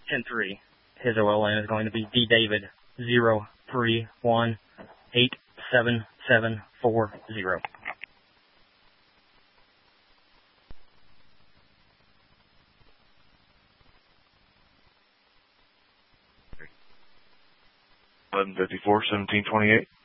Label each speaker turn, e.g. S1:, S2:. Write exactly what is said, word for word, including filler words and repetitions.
S1: ten three. His O L N is going to be D David zero three one eight seven seven four zero.
S2: eleven fifty-four, seventeen twenty-eight.